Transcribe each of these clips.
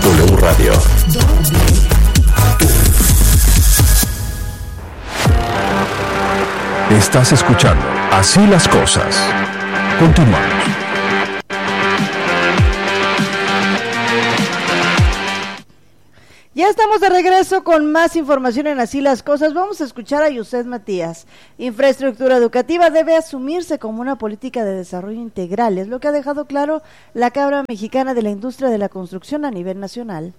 W Radio. Estás escuchando Así las Cosas. Continuamos. Ya estamos de regreso con más información en Así las Cosas. Vamos a escuchar a Yuset Matías. Infraestructura educativa debe asumirse como una política de desarrollo integral, es lo que ha dejado claro la Cámara Mexicana de la Industria de la Construcción a nivel nacional.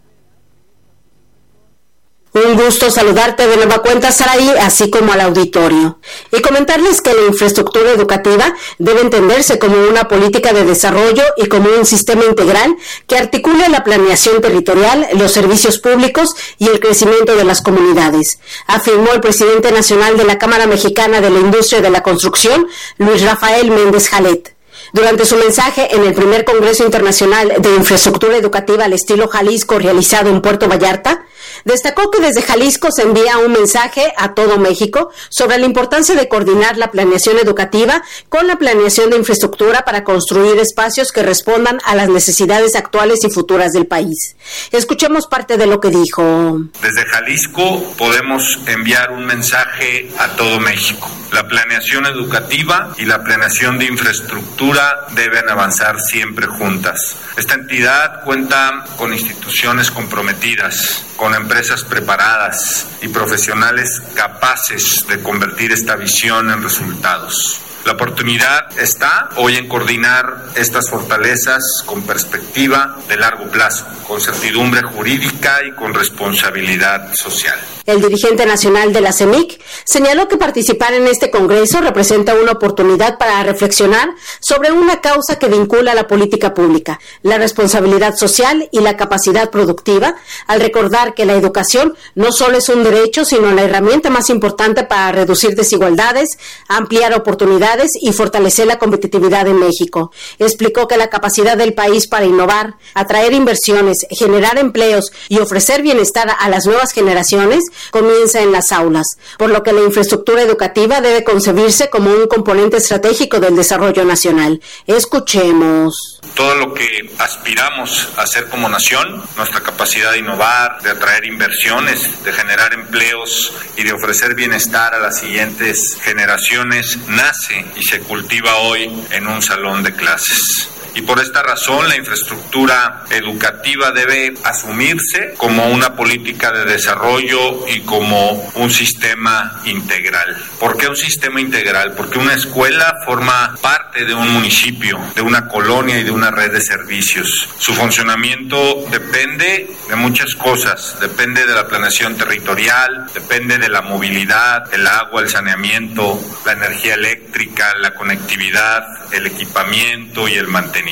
Un gusto saludarte de nueva cuenta, Saraí, así como al auditorio. Y comentarles que la infraestructura educativa debe entenderse como una política de desarrollo y como un sistema integral que articule la planeación territorial, los servicios públicos y el crecimiento de las comunidades, afirmó el presidente nacional de la Cámara Mexicana de la Industria de la Construcción, Luis Rafael Méndez Jalet. Durante su mensaje en el primer Congreso Internacional de Infraestructura Educativa al Estilo Jalisco realizado en Puerto Vallarta, destacó que desde Jalisco se envía un mensaje a todo México sobre la importancia de coordinar la planeación educativa con la planeación de infraestructura para construir espacios que respondan a las necesidades actuales y futuras del país. Escuchemos parte de lo que dijo. Desde Jalisco podemos enviar un mensaje a todo México. La planeación educativa y la planeación de infraestructura deben avanzar siempre juntas. Esta entidad cuenta con instituciones comprometidas, con empresas preparadas y profesionales capaces de convertir esta visión en resultados. La oportunidad está hoy en coordinar estas fortalezas con perspectiva de largo plazo, con certidumbre jurídica y con responsabilidad social. El dirigente nacional de la CEMIC señaló que participar en este congreso representa una oportunidad para reflexionar sobre una causa que vincula la política pública, la responsabilidad social y la capacidad productiva, al recordar que la educación no solo es un derecho, sino la herramienta más importante para reducir desigualdades, ampliar oportunidades y fortalecer la competitividad en México. Explicó que la capacidad del país para innovar, atraer inversiones, generar empleos y ofrecer bienestar a las nuevas generaciones comienza en las aulas, por lo que la infraestructura educativa debe concebirse como un componente estratégico del desarrollo nacional. Escuchemos. Todo lo que aspiramos a hacer como nación, nuestra capacidad de innovar, de atraer inversiones, de generar empleos y de ofrecer bienestar a las siguientes generaciones, nace y se cultiva hoy en un salón de clases. Y por esta razón la infraestructura educativa debe asumirse como una política de desarrollo y como un sistema integral. ¿Por qué un sistema integral? Porque una escuela forma parte de un municipio, de una colonia y de una red de servicios. Su funcionamiento depende de muchas cosas, depende de la planeación territorial, depende de la movilidad, el agua, el saneamiento, la energía eléctrica, la conectividad, el equipamiento y el mantenimiento.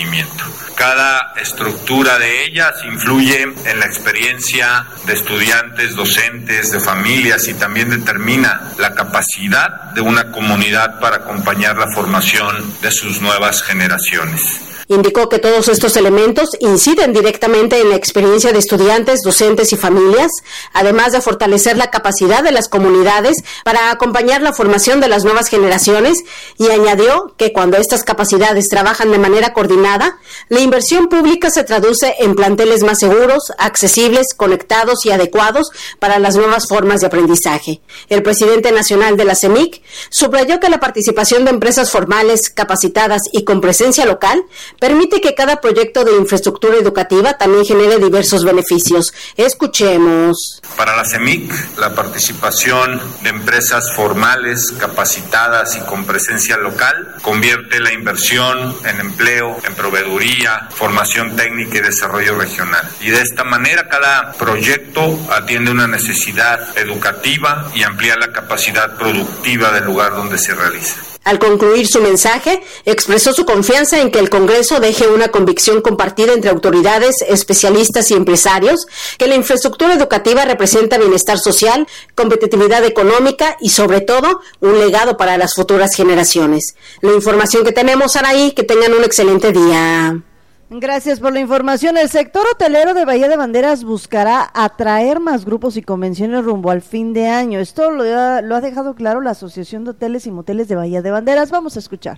Cada estructura de ellas influye en la experiencia de estudiantes, docentes, de familias y también determina la capacidad de una comunidad para acompañar la formación de sus nuevas generaciones. Indicó que todos estos elementos inciden directamente en la experiencia de estudiantes, docentes y familias, además de fortalecer la capacidad de las comunidades para acompañar la formación de las nuevas generaciones, y añadió que cuando estas capacidades trabajan de manera coordinada, la inversión pública se traduce en planteles más seguros, accesibles, conectados y adecuados para las nuevas formas de aprendizaje. El presidente nacional de la CEMIC subrayó que la participación de empresas formales, capacitadas y con presencia local permite que cada proyecto de infraestructura educativa también genere diversos beneficios. Escuchemos. Para la CEMIC, la participación de empresas formales, capacitadas y con presencia local convierte la inversión en empleo, en proveeduría, formación técnica y desarrollo regional. Y de esta manera, cada proyecto atiende una necesidad educativa y amplía la capacidad productiva del lugar donde se realiza. Al concluir su mensaje, expresó su confianza en que el Congreso deje una convicción compartida entre autoridades, especialistas y empresarios, que la infraestructura educativa representa bienestar social, competitividad económica y, sobre todo, un legado para las futuras generaciones. La información que tenemos, Araí, que tengan un excelente día. Gracias por la información. El sector hotelero de Bahía de Banderas buscará atraer más grupos y convenciones rumbo al fin de año. Esto lo ha dejado claro la Asociación de Hoteles y Moteles de Bahía de Banderas. Vamos a escuchar.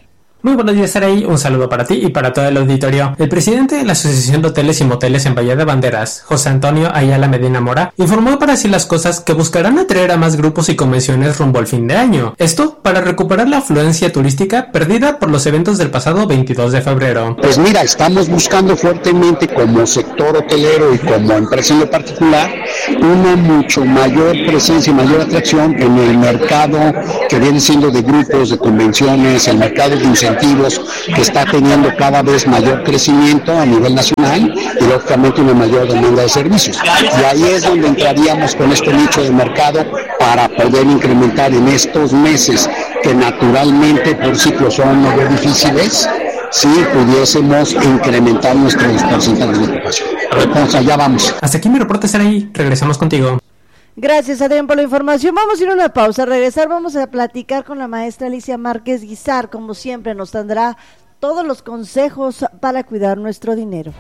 Muy buenos días, Saraí. Un saludo para ti y para todo el auditorio. El presidente de la Asociación de Hoteles y Moteles en Bahía de Banderas, José Antonio Ayala Medina Mora, informó para Así las Cosas que buscarán atraer a más grupos y convenciones rumbo al fin de año. Esto para recuperar la afluencia turística perdida por los eventos del pasado 22 de febrero. Pues mira, estamos buscando fuertemente como sector hotelero y como empresa en lo particular una mucho mayor presencia y mayor atracción en el mercado que viene siendo de grupos, de convenciones, el mercado de incentivos que está teniendo cada vez mayor crecimiento a nivel nacional y lógicamente una mayor demanda de servicios. Y ahí es donde entraríamos con este nicho de mercado para poder incrementar en estos meses que naturalmente por ciclo son muy difíciles, si pudiésemos incrementar nuestros porcentajes de ocupación. Entonces allá vamos. Hasta aquí mi reporte, Saraí. Regresamos contigo. Gracias, Adrián, por la información. Vamos a ir a una pausa. Al regresar vamos a platicar con la maestra Alicia Márquez Guizar. Como siempre, nos tendrá todos los consejos para cuidar nuestro dinero.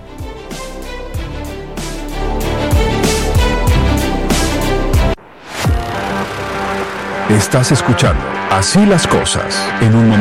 Estás escuchando Así las Cosas. En un momento